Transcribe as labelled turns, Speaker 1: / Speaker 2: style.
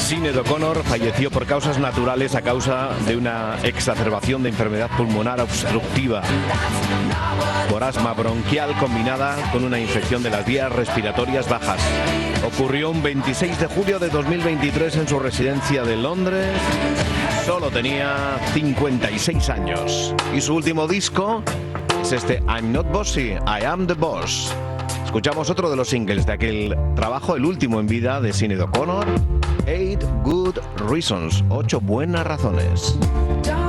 Speaker 1: Sinéad O'Connor falleció por causas naturales a causa de una exacerbación de enfermedad pulmonar obstructiva por asma bronquial combinada con una infección de las vías respiratorias bajas. Ocurrió un 26 de julio de 2023 en su residencia de Londres. Solo tenía 56 años. Y su último disco es este I'm Not Bossy, I Am The Boss. Escuchamos otro de los singles de aquel trabajo, el último en vida de Sinéad O'Connor, 8 Good Reasons, 8 buenas razones.